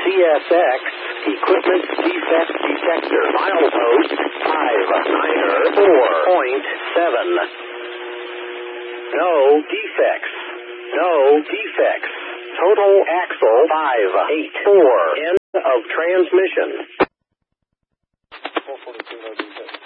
CSX Equipment Defect Detector. Milepost 594.7. No defects. No defects. Total axle 584. End of transmission.